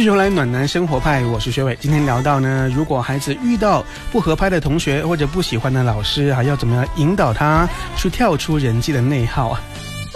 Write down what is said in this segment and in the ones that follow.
继续回来暖男生活派，我是学伟。今天聊到呢，如果孩子遇到不合拍的同学或者不喜欢的老师，还要怎么样引导他去跳出人际的内耗啊？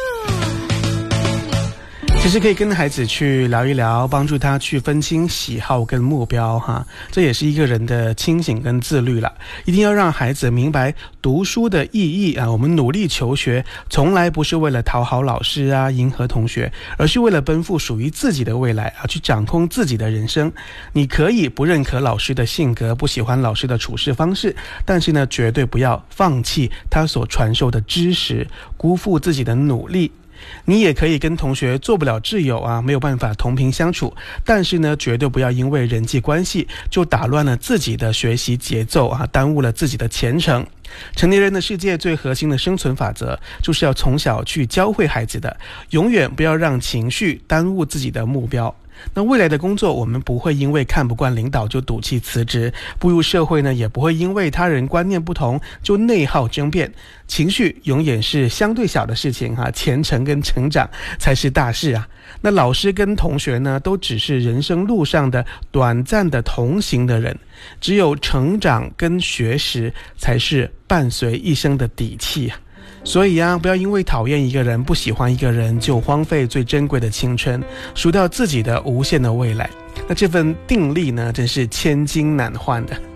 其实可以跟孩子去聊一聊，帮助他去分清喜好跟目标哈，这也是一个人的清醒跟自律啦。一定要让孩子明白读书的意义啊，我们努力求学从来不是为了讨好老师啊，迎合同学，而是为了奔赴属于自己的未来啊，去掌控自己的人生。你可以不认可老师的性格，不喜欢老师的处事方式，但是呢，绝对不要放弃他所传授的知识，辜负自己的努力。你也可以跟同学做不了挚友啊，没有办法同频相处，但是呢，绝对不要因为人际关系就打乱了自己的学习节奏啊，耽误了自己的前程。成年人的世界最核心的生存法则，就是要从小去教会孩子的，永远不要让情绪耽误自己的目标。那未来的工作，我们不会因为看不惯领导就赌气辞职，步入社会呢，也不会因为他人观念不同就内耗争辩。情绪永远是相对小的事情哈，前程跟成长才是大事啊。那老师跟同学呢，都只是人生路上的短暂的同行的人，只有成长跟学识才是伴随一生的底气啊。所以啊，不要因为讨厌一个人，不喜欢一个人，就荒废最珍贵的青春，输掉自己的无限的未来。那这份定力呢，真是千金难换的。